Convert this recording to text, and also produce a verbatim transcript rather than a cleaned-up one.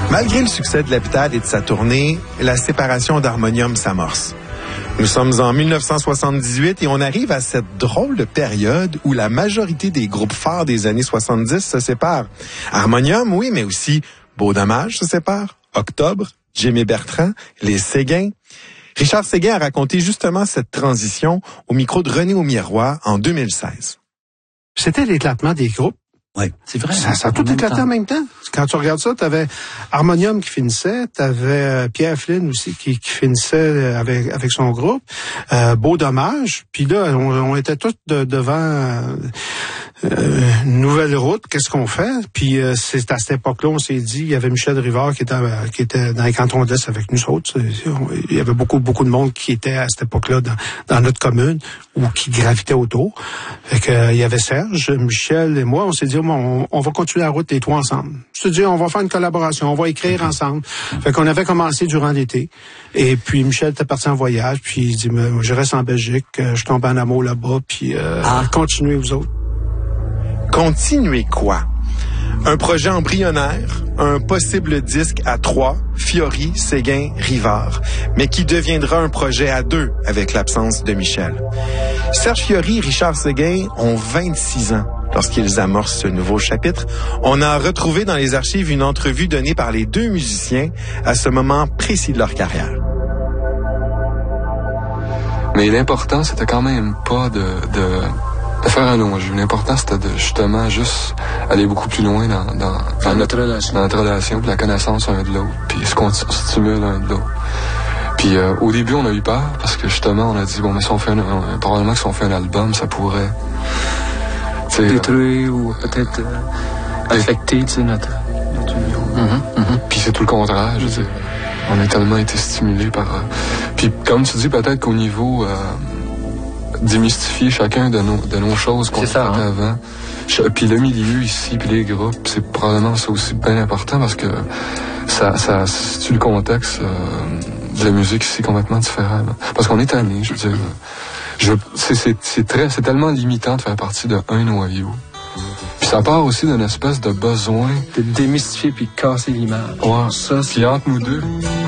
Malgré le succès de l'Hôpital et de sa tournée, la séparation d'Harmonium s'amorce. Nous sommes en mille neuf cent soixante-dix-huit et on arrive à cette drôle de période où la majorité des groupes phares des années soixante-dix se séparent. Harmonium, oui, mais aussi Beau Dommage se sépare, Octobre, Jimmy Bertrand, les Séguin. Richard Séguin a raconté justement cette transition au micro de René Aumirois en deux mille seize. C'était l'éclatement des groupes. Oui, c'est vrai. Ça, ça a tout éclaté en même temps. Quand tu regardes ça, tu avais Harmonium qui finissait, tu avais Pierre Flynn aussi qui, qui finissait avec avec son groupe, euh, Beau Dommage, puis là, on, on était tous de, devant euh, une nouvelle route, qu'est-ce qu'on fait? Puis euh, c'est à cette époque-là, on s'est dit, il y avait Michel Rivard qui était qui était dans les cantons de l'Est avec nous autres. Il y avait beaucoup beaucoup de monde qui était à cette époque-là dans, dans notre commune ou qui gravitait autour. Fait que, euh, il y avait Serge, Michel et moi, on s'est dit, On, on va continuer la route les trois ensemble. Je te dis, on va faire une collaboration, on va écrire ensemble. Fait qu'on avait commencé durant l'été. Et puis Michel était parti en voyage, puis il dit, je reste en Belgique, je tombe en amour là-bas, puis euh, ah. continuez vous autres. Continuez quoi? Un projet embryonnaire, un possible disque à trois, Fiori, Séguin, Rivard, mais qui deviendra un projet à deux avec l'absence de Michel. Serge Fiori et Richard Séguin ont vingt-six ans. Lorsqu'ils amorcent ce nouveau chapitre, on a retrouvé dans les archives une entrevue donnée par les deux musiciens à ce moment précis de leur carrière. Mais l'important, c'était quand même pas de, de, de faire un long jeu. L'important, c'était de justement juste aller beaucoup plus loin dans, dans, dans, notre, relation. dans notre relation, puis la connaissance un de l'autre, puis ce qu'on stimule un de l'autre. Puis euh, au début, on a eu peur, parce que justement, on a dit, bon, mais si on fait un, un, probablement que si on fait un album, ça pourrait... détruire ou peut-être euh, affecter notre, notre union. Mm-hmm, mm-hmm. Puis c'est tout le contraire, je veux dire. On a tellement été stimulés par... Euh, puis comme tu dis, peut-être qu'au niveau euh, démystifier chacun de nos, de nos choses qu'on a fait hein? avant. Puis le milieu ici, puis les groupes, c'est probablement ça aussi bien important parce que ça, ça situe le contexte euh, de la musique ici complètement différent. Là. Parce qu'on est tanné, je veux dire... Je, c'est, c'est, c'est, très, c'est tellement limitant de faire partie d'un noyau. Puis ça part aussi d'une espèce de besoin... De démystifier puis casser l'image. Ouais, ça, puis entre nous deux,